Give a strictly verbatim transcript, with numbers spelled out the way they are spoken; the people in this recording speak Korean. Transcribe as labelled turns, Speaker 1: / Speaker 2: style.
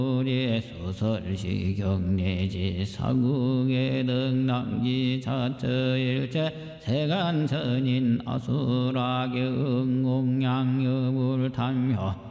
Speaker 1: 우리 소설시 경례지 사국의 등랑지 자처일체 세간선인 아수라기 응공양여불 탐효